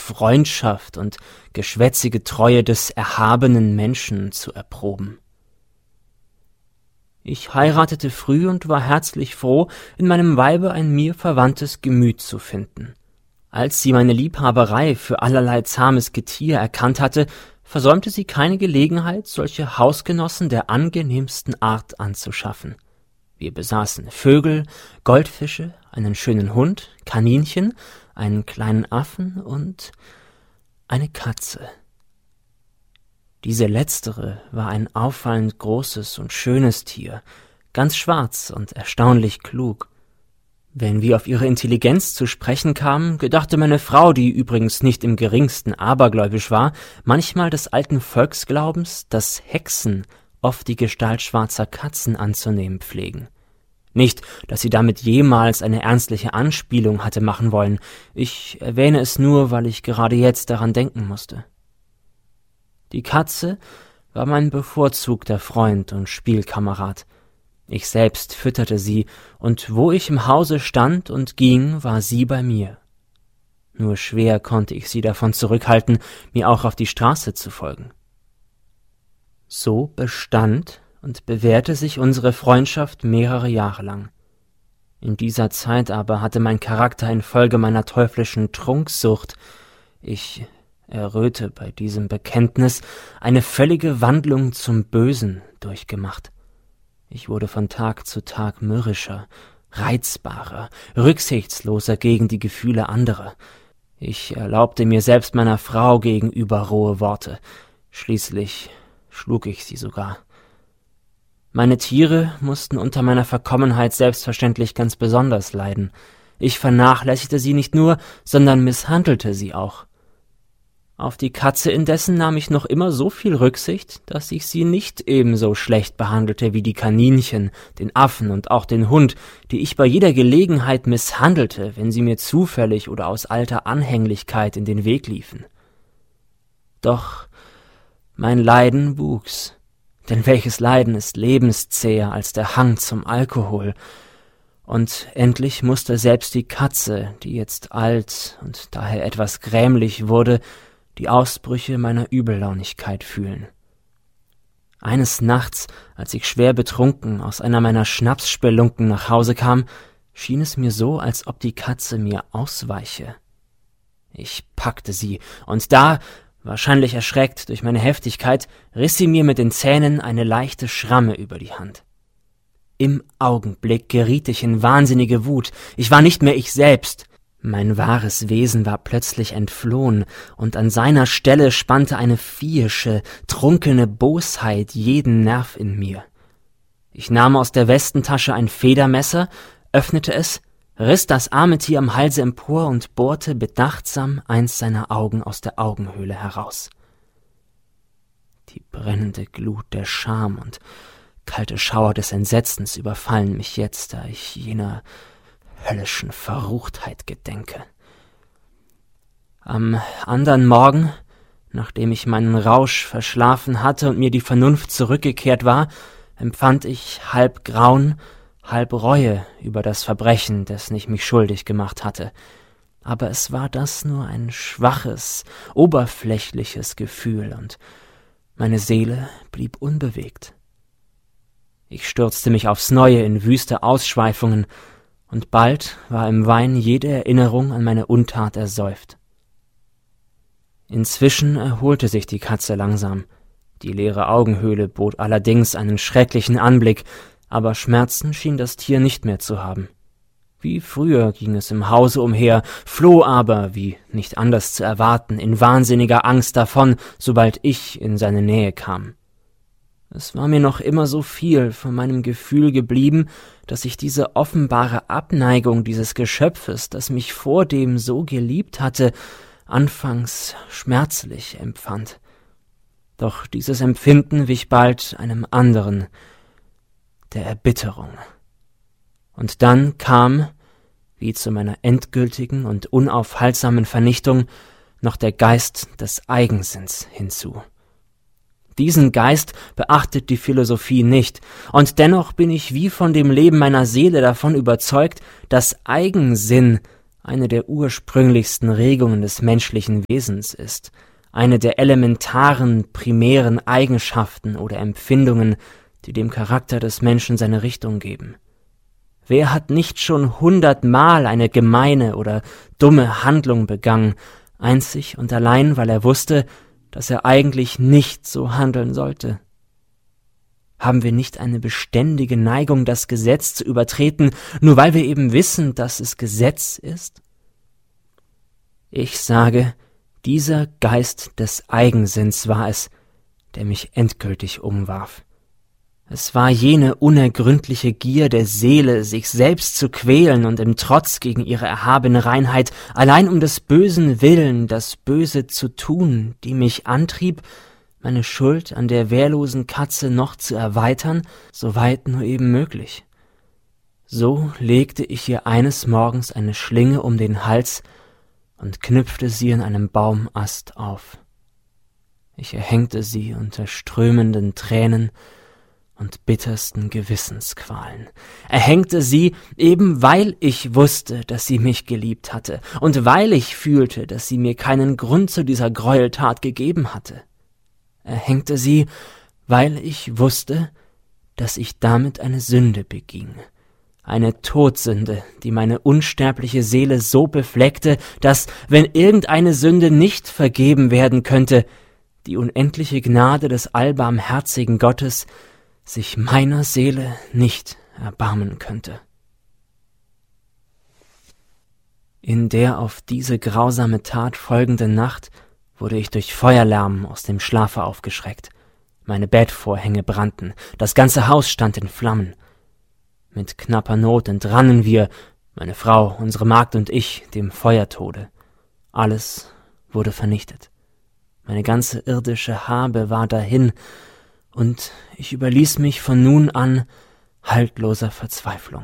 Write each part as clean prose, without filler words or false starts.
Freundschaft und geschwätzige Treue des erhabenen Menschen zu erproben. Ich heiratete früh und war herzlich froh, in meinem Weibe ein mir verwandtes Gemüt zu finden. Als sie meine Liebhaberei für allerlei zahmes Getier erkannt hatte, versäumte sie keine Gelegenheit, solche Hausgenossen der angenehmsten Art anzuschaffen. Wir besaßen Vögel, Goldfische, einen schönen Hund, Kaninchen, einen kleinen Affen und eine Katze. Diese letztere war ein auffallend großes und schönes Tier, ganz schwarz und erstaunlich klug. Wenn wir auf ihre Intelligenz zu sprechen kamen, gedachte meine Frau, die übrigens nicht im geringsten abergläubisch war, manchmal des alten Volksglaubens, dass Hexen oft die Gestalt schwarzer Katzen anzunehmen pflegen. Nicht, dass sie damit jemals eine ernstliche Anspielung hatte machen wollen. Ich erwähne es nur, weil ich gerade jetzt daran denken musste. Die Katze war mein bevorzugter Freund und Spielkamerad. Ich selbst fütterte sie, und wo ich im Hause stand und ging, war sie bei mir. Nur schwer konnte ich sie davon zurückhalten, mir auch auf die Straße zu folgen. So bestand und bewährte sich unsere Freundschaft mehrere Jahre lang. In dieser Zeit aber hatte mein Charakter infolge meiner teuflischen Trunksucht, ich erröte bei diesem Bekenntnis, eine völlige Wandlung zum Bösen durchgemacht. Ich wurde von Tag zu Tag mürrischer, reizbarer, rücksichtsloser gegen die Gefühle anderer. Ich erlaubte mir selbst meiner Frau gegenüber rohe Worte. Schließlich schlug ich sie sogar. Meine Tiere mussten unter meiner Verkommenheit selbstverständlich ganz besonders leiden. Ich vernachlässigte sie nicht nur, sondern misshandelte sie auch. Auf die Katze indessen nahm ich noch immer so viel Rücksicht, dass ich sie nicht ebenso schlecht behandelte wie die Kaninchen, den Affen und auch den Hund, die ich bei jeder Gelegenheit misshandelte, wenn sie mir zufällig oder aus alter Anhänglichkeit in den Weg liefen. Doch mein Leiden wuchs, denn welches Leiden ist lebenszäher als der Hang zum Alkohol? Und endlich musste selbst die Katze, die jetzt alt und daher etwas grämlich wurde, die Ausbrüche meiner Übellaunigkeit fühlen. Eines Nachts, als ich schwer betrunken aus einer meiner Schnapsspelunken nach Hause kam, schien es mir so, als ob die Katze mir ausweiche. Ich packte sie, und da, wahrscheinlich erschreckt durch meine Heftigkeit, riss sie mir mit den Zähnen eine leichte Schramme über die Hand. Im Augenblick geriet ich in wahnsinnige Wut. Ich war nicht mehr ich selbst. Mein wahres Wesen war plötzlich entflohen, und an seiner Stelle spannte eine viehische, trunkene Bosheit jeden Nerv in mir. Ich nahm aus der Westentasche ein Federmesser, öffnete es, riss das arme Tier am Halse empor und bohrte bedachtsam eins seiner Augen aus der Augenhöhle heraus. Die brennende Glut der Scham und kalte Schauer des Entsetzens überfallen mich jetzt, da ich jener höllischen Verruchtheit gedenke. Am andern Morgen, nachdem ich meinen Rausch verschlafen hatte und mir die Vernunft zurückgekehrt war, empfand ich halb Grauen, halb Reue über das Verbrechen, dessen ich mich schuldig gemacht hatte. Aber es war das nur ein schwaches, oberflächliches Gefühl, und meine Seele blieb unbewegt. Ich stürzte mich aufs Neue in wüste Ausschweifungen, und bald war im Wein jede Erinnerung an meine Untat ersäuft. Inzwischen erholte sich die Katze langsam. Die leere Augenhöhle bot allerdings einen schrecklichen Anblick, aber Schmerzen schien das Tier nicht mehr zu haben. Wie früher ging es im Hause umher, floh aber, wie nicht anders zu erwarten, in wahnsinniger Angst davon, sobald ich in seine Nähe kam. Es war mir noch immer so viel von meinem Gefühl geblieben, dass ich diese offenbare Abneigung dieses Geschöpfes, das mich vordem so geliebt hatte, anfangs schmerzlich empfand. Doch dieses Empfinden wich bald einem anderen, der Erbitterung. Und dann kam, wie zu meiner endgültigen und unaufhaltsamen Vernichtung, noch der Geist des Eigensinns hinzu. Diesen Geist beachtet die Philosophie nicht, und dennoch bin ich wie von dem Leben meiner Seele davon überzeugt, dass Eigensinn eine der ursprünglichsten Regungen des menschlichen Wesens ist, eine der elementaren, primären Eigenschaften oder Empfindungen, die dem Charakter des Menschen seine Richtung geben. Wer hat nicht schon 100-mal eine gemeine oder dumme Handlung begangen, einzig und allein, weil er wusste, dass er eigentlich nicht so handeln sollte? Haben wir nicht eine beständige Neigung, das Gesetz zu übertreten, nur weil wir eben wissen, dass es Gesetz ist? Ich sage, dieser Geist des Eigensinns war es, der mich endgültig umwarf. Es war jene unergründliche Gier der Seele, sich selbst zu quälen und im Trotz gegen ihre erhabene Reinheit, allein um des bösen Willen, das Böse zu tun, die mich antrieb, meine Schuld an der wehrlosen Katze noch zu erweitern, soweit nur eben möglich. So legte ich ihr eines Morgens eine Schlinge um den Hals und knüpfte sie an einem Baumast auf. Ich erhängte sie unter strömenden Tränen und bittersten Gewissensqualen, erhängte sie, eben weil ich wusste, dass sie mich geliebt hatte und weil ich fühlte, dass sie mir keinen Grund zu dieser Gräueltat gegeben hatte. Erhängte sie, weil ich wusste, dass ich damit eine Sünde beging, eine Todsünde, die meine unsterbliche Seele so befleckte, dass, wenn irgendeine Sünde nicht vergeben werden könnte, die unendliche Gnade des allbarmherzigen Gottes sich meiner Seele nicht erbarmen könnte. In der auf diese grausame Tat folgenden Nacht wurde ich durch Feuerlärm aus dem Schlafe aufgeschreckt. Meine Bettvorhänge brannten, das ganze Haus stand in Flammen. Mit knapper Not entrannen wir, meine Frau, unsere Magd und ich, dem Feuertode. Alles wurde vernichtet. Meine ganze irdische Habe war dahin, und ich überließ mich von nun an haltloser Verzweiflung.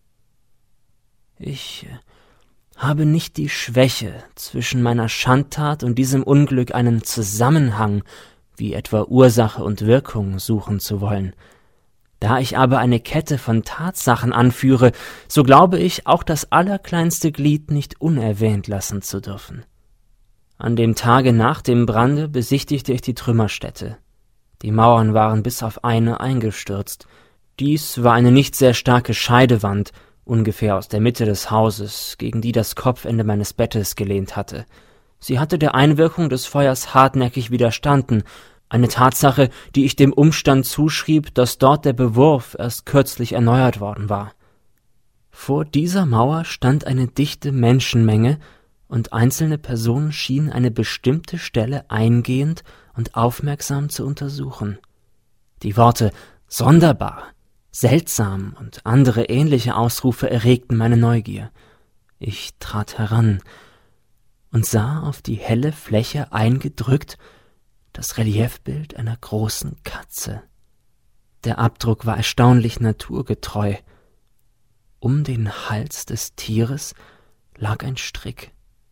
Ich habe nicht die Schwäche, zwischen meiner Schandtat und diesem Unglück einen Zusammenhang, wie etwa Ursache und Wirkung, suchen zu wollen. Da ich aber eine Kette von Tatsachen anführe, so glaube ich, auch das allerkleinste Glied nicht unerwähnt lassen zu dürfen. An dem Tage nach dem Brande besichtigte ich die Trümmerstätte. Die Mauern waren bis auf eine eingestürzt. Dies war eine nicht sehr starke Scheidewand, ungefähr aus der Mitte des Hauses, gegen die das Kopfende meines Bettes gelehnt hatte. Sie hatte der Einwirkung des Feuers hartnäckig widerstanden, eine Tatsache, die ich dem Umstand zuschrieb, dass dort der Bewurf erst kürzlich erneuert worden war. Vor dieser Mauer stand eine dichte Menschenmenge, und einzelne Personen schienen eine bestimmte Stelle eingehend und aufmerksam zu untersuchen. Die Worte »sonderbar«, »seltsam« und andere ähnliche Ausrufe erregten meine Neugier. Ich trat heran und sah auf die helle Fläche eingedrückt das Reliefbild einer großen Katze. Der Abdruck war erstaunlich naturgetreu. Um den Hals des Tieres lag ein Strick.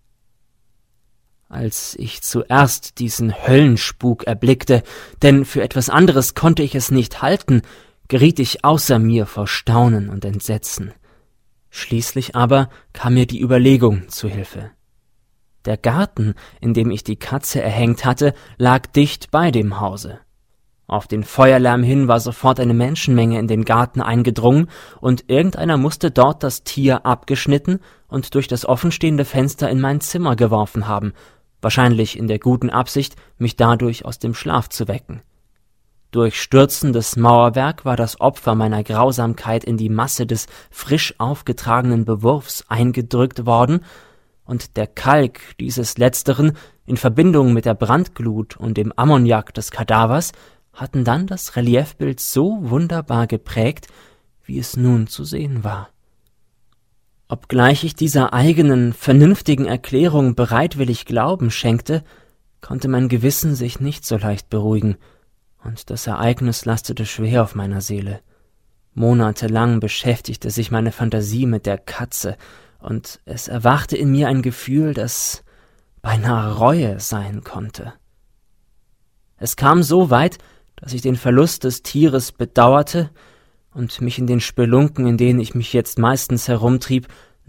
Als ich zuerst diesen Höllenspuk erblickte, denn für etwas anderes konnte ich es nicht halten, geriet ich außer mir vor Staunen und Entsetzen. Schließlich aber kam mir die Überlegung zu Hilfe. Der Garten, in dem ich die Katze erhängt hatte, lag dicht bei dem Hause. Auf den Feuerlärm hin war sofort eine Menschenmenge in den Garten eingedrungen, und irgendeiner musste dort das Tier abgeschnitten und durch das offenstehende Fenster in mein Zimmer geworfen haben, wahrscheinlich in der guten Absicht, mich dadurch aus dem Schlaf zu wecken. Durch stürzendes Mauerwerk war das Opfer meiner Grausamkeit in die Masse des frisch aufgetragenen Bewurfs eingedrückt worden, und der Kalk dieses Letzteren in Verbindung mit der Brandglut und dem Ammoniak des Kadavers hatten dann das Reliefbild so wunderbar geprägt, wie es nun zu sehen war. Obgleich ich dieser eigenen, vernünftigen Erklärung bereitwillig Glauben schenkte, konnte mein Gewissen sich nicht so leicht beruhigen, und das Ereignis lastete schwer auf meiner Seele. Monatelang beschäftigte sich meine Fantasie mit der Katze, und es erwachte in mir ein Gefühl, das beinahe Reue sein konnte. Es kam so weit, dass ich den Verlust des Tieres bedauerte und mich in den Spelunken, in denen ich mich jetzt meistens herumtrieb,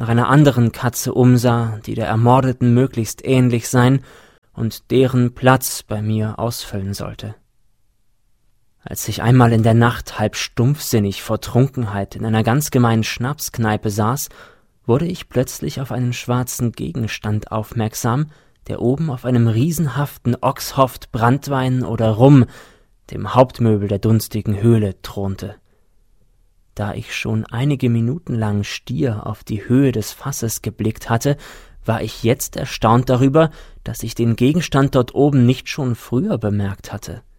nach einer anderen Katze umsah, die der Ermordeten möglichst ähnlich sein und deren Platz bei mir ausfüllen sollte. Als ich einmal in der Nacht halb stumpfsinnig vor Trunkenheit in einer ganz gemeinen Schnapskneipe saß, wurde ich plötzlich auf einen schwarzen Gegenstand aufmerksam, der oben auf einem riesenhaften Oxhoft Branntwein oder Rum, dem Hauptmöbel der dunstigen Höhle, thronte. Da ich schon einige Minuten lang stier auf die Höhe des Fasses geblickt hatte, war ich jetzt erstaunt darüber, dass ich den Gegenstand dort oben nicht schon früher bemerkt hatte.